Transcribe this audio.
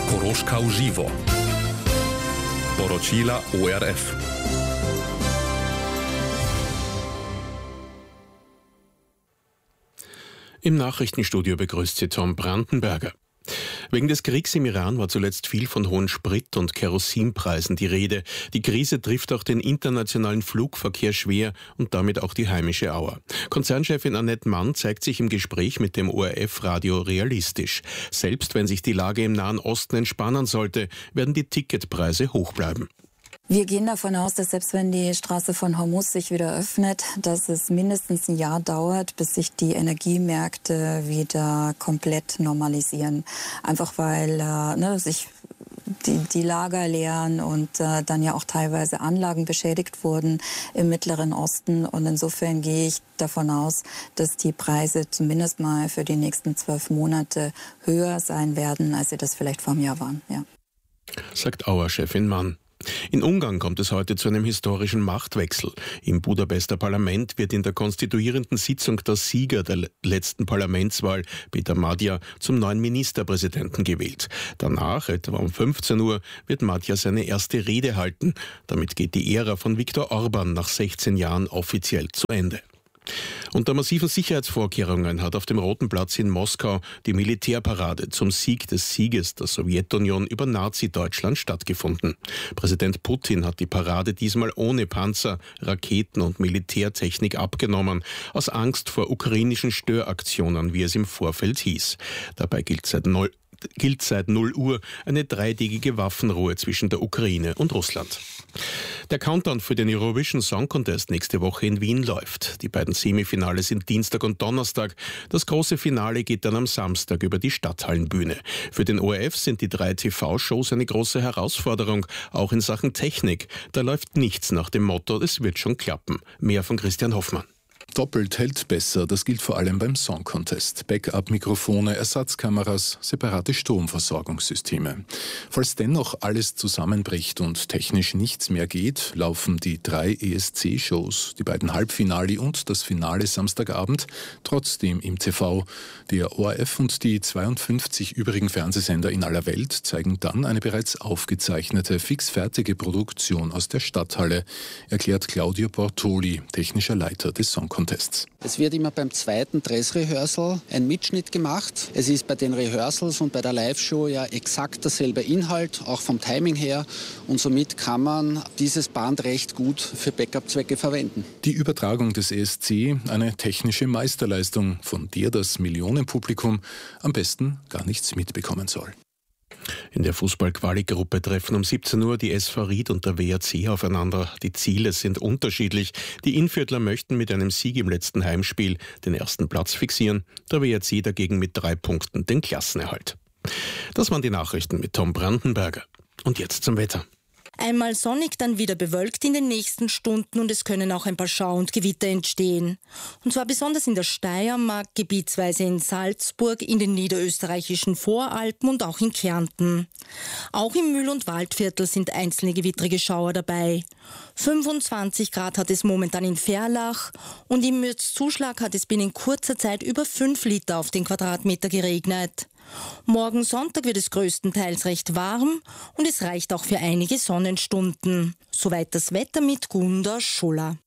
Koroška v živo. Poročila ORF. Im Nachrichtenstudio begrüßt Sie Tom Brandenberger. Wegen des Kriegs im Iran war zuletzt viel von hohen Sprit- und Kerosinpreisen die Rede. Die Krise trifft auch den internationalen Flugverkehr schwer und damit auch die heimische Auer. Konzernchefin Annette Mann zeigt sich im Gespräch mit dem ORF-Radio realistisch. Selbst wenn sich die Lage im Nahen Osten entspannen sollte, werden die Ticketpreise hoch bleiben. Wir gehen davon aus, dass selbst wenn die Straße von Hormuz sich wieder öffnet, dass es mindestens ein Jahr dauert, bis sich die Energiemärkte wieder komplett normalisieren. Einfach weil sich die Lager leeren und dann ja auch teilweise Anlagen beschädigt wurden im Mittleren Osten. Und insofern gehe ich davon aus, dass die Preise zumindest mal für die nächsten 12 Monate höher sein werden, als sie das vielleicht vor einem Jahr waren. Ja. Sagt Auer-Chefin Mann. In Ungarn kommt es heute zu einem historischen Machtwechsel. Im Budapester Parlament wird in der konstituierenden Sitzung der Sieger der letzten Parlamentswahl, Peter Magyar, zum neuen Ministerpräsidenten gewählt. Danach, etwa um 15 Uhr, wird Magyar seine erste Rede halten. Damit geht die Ära von Viktor Orbán nach 16 Jahren offiziell zu Ende. Unter massiven Sicherheitsvorkehrungen hat auf dem Roten Platz in Moskau die Militärparade zum Sieg des Sieges der Sowjetunion über Nazi-Deutschland stattgefunden. Präsident Putin hat die Parade diesmal ohne Panzer, Raketen und Militärtechnik abgenommen, aus Angst vor ukrainischen Störaktionen, wie es im Vorfeld hieß. Dabei gilt seit 0 Uhr eine 3-tägige Waffenruhe zwischen der Ukraine und Russland. Der Countdown für den Eurovision Song Contest nächste Woche in Wien läuft. Die beiden Semifinale sind Dienstag und Donnerstag. Das große Finale geht dann am Samstag über die Stadthallenbühne. Für den ORF sind die 3 TV-Shows eine große Herausforderung, auch in Sachen Technik. Da läuft nichts nach dem Motto, es wird schon klappen. Mehr von Christian Hoffmann. Doppelt hält besser, das gilt vor allem beim Song Contest. Backup-Mikrofone, Ersatzkameras, separate Stromversorgungssysteme. Falls dennoch alles zusammenbricht und technisch nichts mehr geht, laufen die 3 ESC-Shows, die beiden Halbfinale und das Finale Samstagabend, trotzdem im TV. Der ORF und die 52 übrigen Fernsehsender in aller Welt zeigen dann eine bereits aufgezeichnete, fixfertige Produktion aus der Stadthalle, erklärt Claudio Bortoli, technischer Leiter des Song Contests. Es wird immer beim zweiten Dressrehearsal ein Mitschnitt gemacht. Es ist bei den Rehearsals und bei der Live-Show ja exakt derselbe Inhalt, auch vom Timing her. Und somit kann man dieses Band recht gut für Backup-Zwecke verwenden. Die Übertragung des ESC, eine technische Meisterleistung, von der das Millionenpublikum am besten gar nichts mitbekommen soll. In der Fußball-Quali-Gruppe treffen um 17 Uhr die SV Ried und der WRC aufeinander. Die Ziele sind unterschiedlich. Die Innviertler möchten mit einem Sieg im letzten Heimspiel den ersten Platz fixieren. Der WRC dagegen mit 3 Punkten den Klassenerhalt. Das waren die Nachrichten mit Tom Brandenberger. Und jetzt zum Wetter. Einmal sonnig, dann wieder bewölkt in den nächsten Stunden und es können auch ein paar Schau- und Gewitter entstehen. Und zwar besonders in der Steiermark, gebietsweise in Salzburg, in den niederösterreichischen Voralpen und auch in Kärnten. Auch im Mühl- und Waldviertel sind einzelne gewittrige Schauer dabei. 25 Grad hat es momentan in Verlach und im Mürzzuschlag hat es binnen kurzer Zeit über 5 Liter auf den Quadratmeter geregnet. Morgen Sonntag wird es größtenteils recht warm und es reicht auch für einige Sonnenstunden. Soweit das Wetter mit Gunda Schuller.